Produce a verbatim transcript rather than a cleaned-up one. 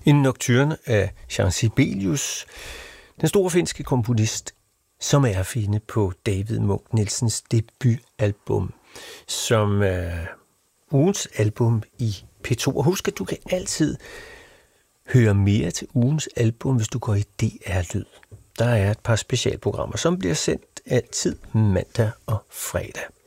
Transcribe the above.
En nocturne af Jean Sibelius, den store finske komponist, som er at finde på David Munch Nielsens debutalbum, som er ugens album i P to. Og husk, at du kan altid høre mere til ugens album, hvis du går i D R-lyd. Der er et par specialprogrammer, som bliver sendt altid mandag og fredag.